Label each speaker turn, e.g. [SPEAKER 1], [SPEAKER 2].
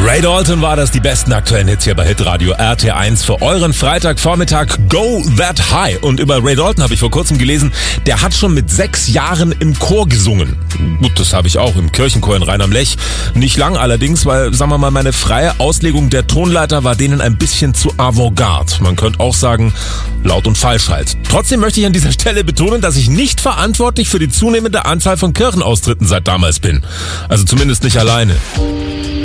[SPEAKER 1] Ray Dalton war das, die besten aktuellen Hits hier bei Hitradio RT1 für euren Freitagvormittag Go That High. Und über Ray Dalton habe ich vor kurzem gelesen, der hat schon mit 6 Jahren im Chor gesungen. Gut, das habe ich auch im Kirchenchor in Rhein am Lech. Nicht lang allerdings, weil, sagen wir mal, meine freie Auslegung der Tonleiter war denen ein bisschen zu avantgarde. Man könnte auch sagen, laut und falsch halt. Trotzdem möchte ich an dieser Stelle betonen, dass ich nicht verantwortlich für die zunehmende Anzahl von Kirchenaustritten seit damals bin. Also zumindest nicht alleine.